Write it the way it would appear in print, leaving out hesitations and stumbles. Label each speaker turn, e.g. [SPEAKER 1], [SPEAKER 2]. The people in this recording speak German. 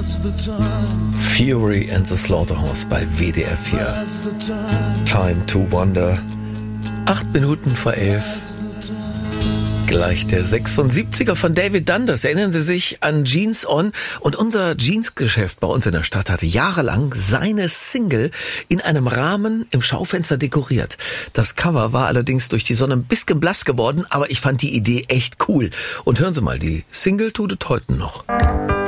[SPEAKER 1] Fury and the Slaughterhouse bei WDR 4. Time to Wonder. 8 Minuten vor 11. Gleich der 76er von David Dundas. Erinnern Sie sich an Jeans On? Und unser Jeansgeschäft bei uns in der Stadt hatte jahrelang seine Single in einem Rahmen im Schaufenster dekoriert. Das Cover war allerdings durch die Sonne ein bisschen blass geworden, aber ich fand die Idee echt cool. Und hören Sie mal, die Single tut es heute noch.